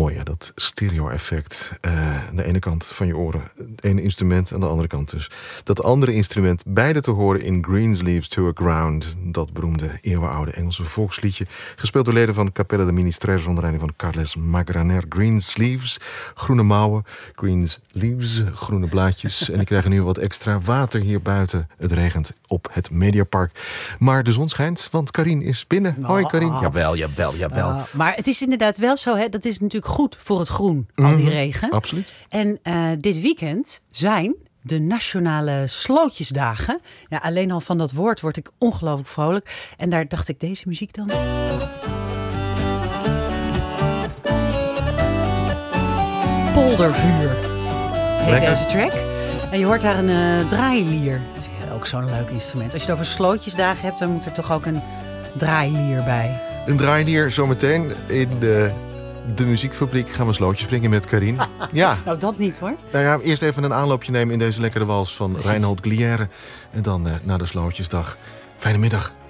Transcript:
mooie, dat stereo-effect. Aan de ene kant van je oren het ene instrument, aan de andere kant dus dat andere instrument. Beide te horen in Greensleeves to a Ground. Dat beroemde eeuwenoude Engelse volksliedje. Gespeeld door leden van Capella de Ministrers onder leiding van Carles Magraner. Greensleeves, groene mouwen. Greensleeves, groene blaadjes. En die krijgen nu wat extra water hier buiten. Het regent op het Mediapark. Maar de zon schijnt, want Carien is binnen. Hoi Carien. Jawel. Maar het is inderdaad wel zo, hè? Dat is natuurlijk goed voor het groen, al die regen. Absoluut. En dit weekend zijn de Nationale Slootjesdagen. Ja, alleen al van dat woord word ik ongelooflijk vrolijk. En daar dacht ik, deze muziek dan? Poldervuur heet Lekker. deze track. En je hoort daar een draailier. Dat is ook zo'n leuk instrument. Als je het over slootjesdagen hebt, dan moet er toch ook een draailier bij. Een draailier zometeen in de muziekfabriek. Gaan we slootjes springen met Carien. Ja. Nou, dat niet hoor. Nou ja, eerst even een aanloopje nemen in deze lekkere wals van Reinhold Glière. En dan naar de slootjesdag. Fijne middag.